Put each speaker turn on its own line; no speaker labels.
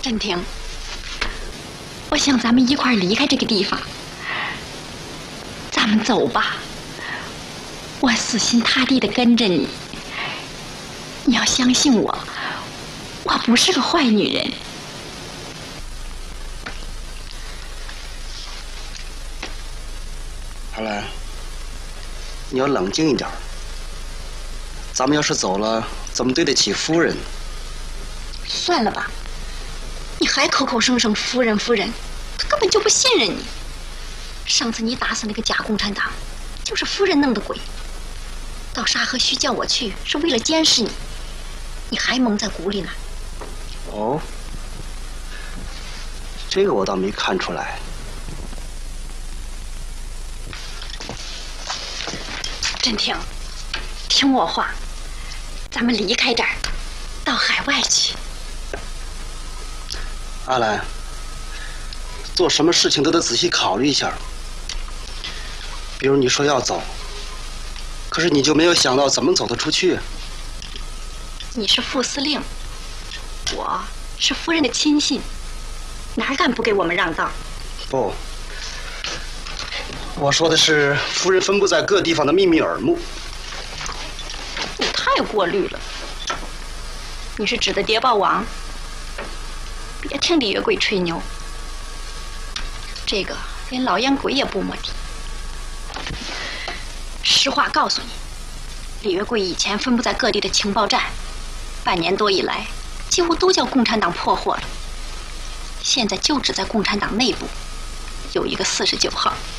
振廷，我想咱们一块儿离开这个地方。咱们走吧，我死心塌地地跟着你。你要相信我，我不是个坏女人。
阿兰，你要冷静一点。咱们要是走了，怎么对得起夫人？
算了吧，你还口口声声夫人夫人，他根本就不信任你。上次你打死那个假共产党，就是夫人弄的鬼。到沙河须叫我去，是为了监视你，你还蒙在鼓里呢。
哦，这个我倒没看出来。
振廷，听我话，咱们离开这儿，到海外去。
阿兰，做什么事情都得仔细考虑一下。比如你说要走，可是你就没有想到怎么走得出去。
你是副司令，我是夫人的亲信，哪敢不给我们让道？
不，我说的是夫人分布在各地方的秘密耳目。
你太过滤了。你是指的谍报网？别听李月桂吹牛，这个连老烟鬼也不摸底。实话告诉你，李月桂以前分布在各地的情报站，半年多以来，几乎都叫共产党破获了。现在就只在共产党内部有一个49号。